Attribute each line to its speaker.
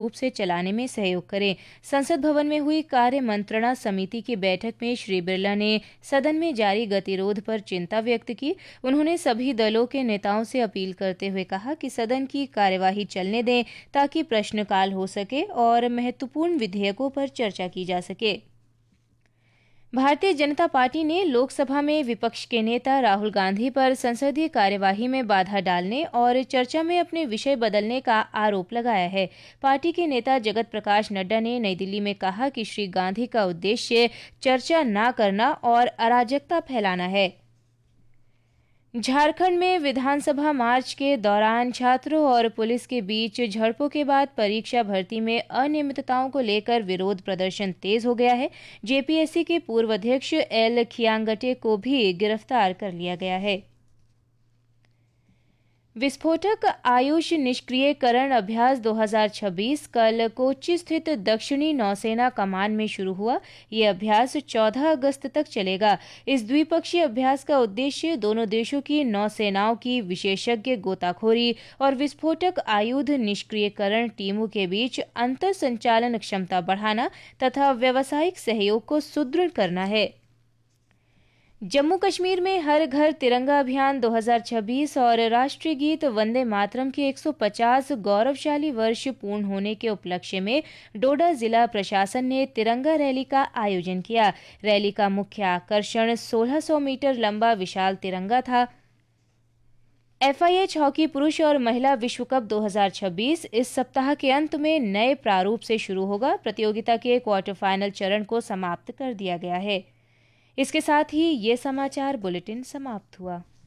Speaker 1: रूप से चलाने में सहयोग करें। संसद भवन में हुई कार्य मंत्रणा समिति की बैठक में श्री बिरला ने सदन में जारी गतिरोध पर चिंता व्यक्त की। उन्होंने सभी दलों के नेताओं से अपील करते हुए कहा कि सदन की कार्यवाही चलने दें ताकि प्रश्नकाल हो सके और महत्वपूर्ण विधेयकों पर चर्चा की जा सके। भारतीय जनता पार्टी ने लोकसभा में विपक्ष के नेता राहुल गांधी पर संसदीय कार्यवाही में बाधा डालने और चर्चा में अपने विषय बदलने का आरोप लगाया है। पार्टी के नेता जगत प्रकाश नड्डा ने नई दिल्ली में कहा कि श्री गांधी का उद्देश्य चर्चा न करना और अराजकता फैलाना है। झारखंड में विधानसभा मार्च के दौरान छात्रों और पुलिस के बीच झड़पों के बाद परीक्षा भर्ती में अनियमितताओं को लेकर विरोध प्रदर्शन तेज हो गया है। जेपीएससी के पूर्व अध्यक्ष एल खियांगटे को भी गिरफ्तार कर लिया गया है। विस्फोटक आयुष निष्क्रियकरण अभ्यास 2026 कल कोच्चि स्थित दक्षिणी नौसेना कमान में शुरू हुआ। ये अभ्यास 14 अगस्त तक चलेगा। इस द्विपक्षीय अभ्यास का उद्देश्य दोनों देशों की नौसेनाओं की विशेषज्ञ गोताखोरी और विस्फोटक आयुध निष्क्रियकरण टीमों के बीच अंतर संचालन क्षमता बढ़ाना तथा व्यावसायिक सहयोग को सुदृढ़ करना है। जम्मू कश्मीर में हर घर तिरंगा अभियान 2026 और राष्ट्रीय गीत वंदे मातरम के 150 गौरवशाली वर्ष पूर्ण होने के उपलक्ष्य में डोडा जिला प्रशासन ने तिरंगा रैली का आयोजन किया। रैली का मुख्य आकर्षण 1600 मीटर लंबा विशाल तिरंगा था। FIH हॉकी पुरुष और महिला विश्व कप 2026 इस सप्ताह के अंत में नए प्रारूप से शुरू होगा। प्रतियोगिता के क्वार्टर फाइनल चरण को समाप्त कर दिया गया है। इसके साथ ही ये समाचार बुलेटिन समाप्त हुआ।